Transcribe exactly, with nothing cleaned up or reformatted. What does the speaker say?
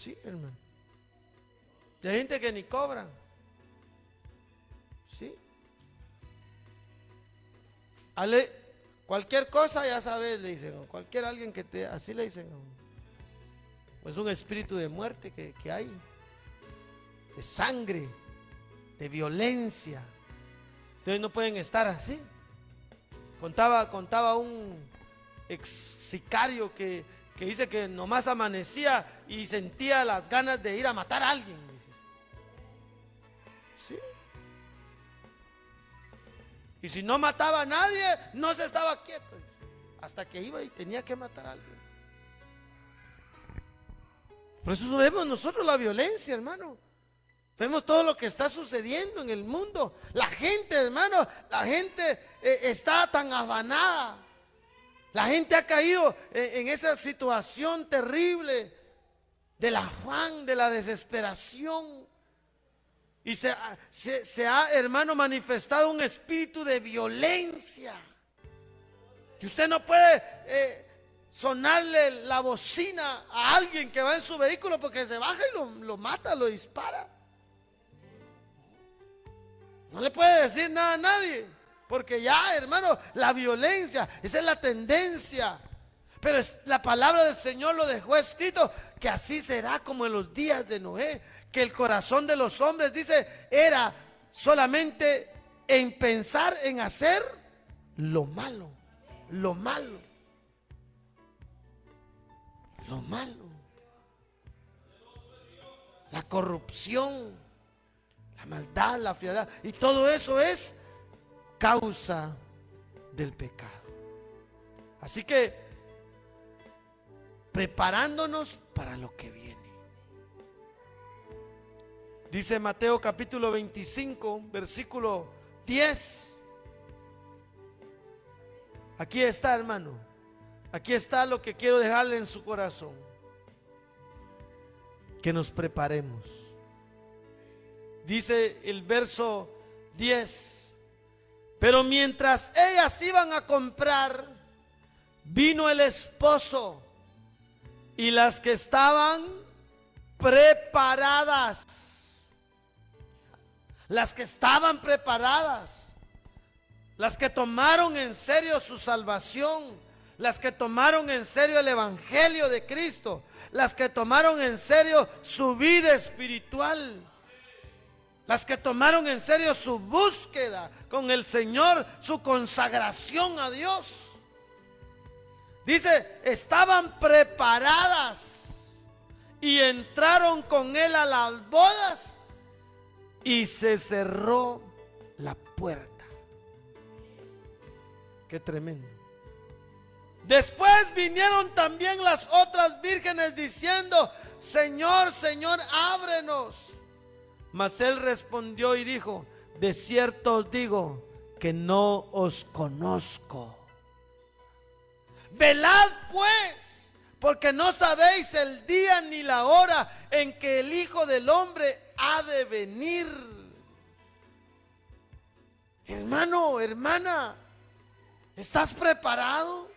Sí, hermano. Y hay gente que ni cobra. Sí. Ale, cualquier cosa ya sabes, le dicen. Cualquier alguien que te, así le dicen. Es un espíritu de muerte que, que hay. De sangre. De violencia. Entonces no pueden estar así. Contaba, contaba un ex sicario que, que dice que nomás amanecía y sentía las ganas de ir a matar a alguien. ¿Sí? Y si no mataba a nadie, no se estaba quieto. Hasta que iba y tenía que matar a alguien. Por eso vemos nosotros la violencia, hermano. Vemos todo lo que está sucediendo en el mundo. La gente, hermano, la gente eh, está tan afanada. La gente ha caído en, en esa situación terrible del afán, de la desesperación. Y se, se, se ha, hermano, manifestado un espíritu de violencia. Que usted no puede eh, sonarle la bocina a alguien que va en su vehículo porque se baja y lo, lo mata, lo dispara. No le puede decir nada a nadie, porque ya, hermano, la violencia, esa es la tendencia. Pero es, la palabra del Señor lo dejó escrito, que así será como en los días de Noé, que el corazón de los hombres, dice, era solamente en pensar en hacer lo malo, lo malo, lo malo, la corrupción, la maldad, la frialdad, y todo eso es causa del pecado. Así que preparándonos para lo que viene. Dice Mateo capítulo veinticinco, versículo diez. Aquí está, hermano. Aquí está lo que quiero dejarle en su corazón. Que nos preparemos. Dice el verso diez: pero mientras ellas iban a comprar, vino el esposo, y las que estaban preparadas, las que estaban preparadas, las que tomaron en serio su salvación, las que tomaron en serio el evangelio de Cristo, las que tomaron en serio su vida espiritual, las que tomaron en serio su búsqueda con el Señor, su consagración a Dios. Dice, estaban preparadas y entraron con él a las bodas y se cerró la puerta. Qué tremendo. Después vinieron también las otras vírgenes diciendo, Señor, Señor, ábrenos. Mas él respondió y dijo, de cierto os digo que no os conozco. Velad pues, porque no sabéis el día ni la hora en que el Hijo del Hombre ha de venir. Hermano, hermana, ¿estás preparado?